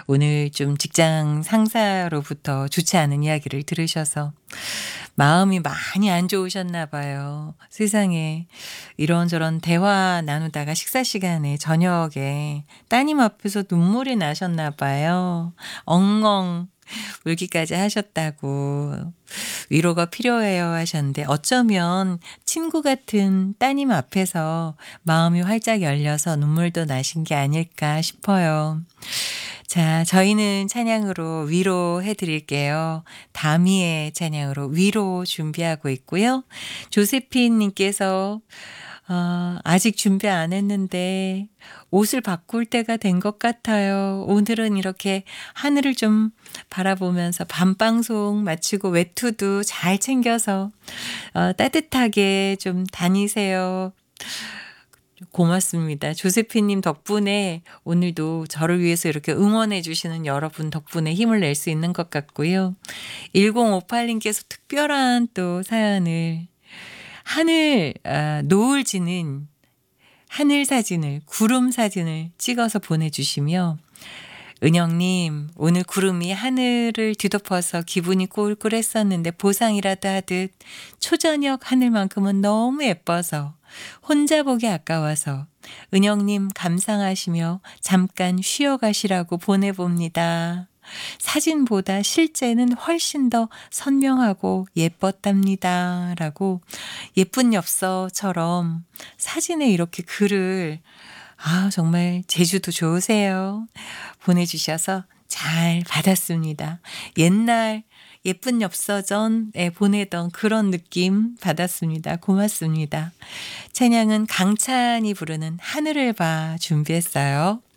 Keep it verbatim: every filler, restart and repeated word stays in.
오늘 좀 직장 상사로부터 좋지 않은 이야기를 들으셔서 마음이 많이 안 좋으셨나 봐요. 세상에 이런저런 대화 나누다가 식사 시간에 저녁에 따님 앞에서 눈물이 나셨나 봐요. 엉엉 울기까지 하셨다고 위로가 필요해요 하셨는데 어쩌면 친구 같은 따님 앞에서 마음이 활짝 열려서 눈물도 나신 게 아닐까 싶어요. 자, 저희는 찬양으로 위로해 드릴게요. 다미의 찬양으로 위로 준비하고 있고요. 조세핀 님께서 어, 아직 준비 안 했는데 옷을 바꿀 때가 된 것 같아요. 오늘은 이렇게 하늘을 좀 바라보면서 밤방송 마치고 외투도 잘 챙겨서 어, 따뜻하게 좀 다니세요. 고맙습니다. 조세피님 덕분에 오늘도 저를 위해서 이렇게 응원해 주시는 여러분 덕분에 힘을 낼 수 있는 것 같고요. 일공오팔 님께서 특별한 또 사연을 하늘 아, 노을 지는 하늘 사진을 구름 사진을 찍어서 보내주시며 은영님 오늘 구름이 하늘을 뒤덮어서 기분이 꿀꿀했었는데 보상이라도 하듯 초저녁 하늘만큼은 너무 예뻐서 혼자 보기 아까워서 은영님 감상하시며 잠깐 쉬어가시라고 보내봅니다. 사진보다 실제는 훨씬 더 선명하고 예뻤답니다. 라고 예쁜 엽서처럼 사진에 이렇게 글을 아 정말 제주도 좋으세요. 보내주셔서 잘 받았습니다. 옛날 예쁜 엽서전에 보내던 그런 느낌 받았습니다. 고맙습니다. 찬양은 강찬이 부르는 하늘을 봐 준비했어요.